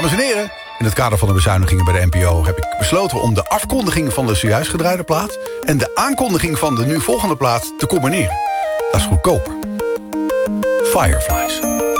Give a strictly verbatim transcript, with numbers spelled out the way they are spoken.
Dames en heren, in het kader van de bezuinigingen bij de N P O... heb ik besloten om de afkondiging van de zojuist gedraaide plaat... en de aankondiging van de nu volgende plaat te combineren. Dat is goedkoper. Fireflies.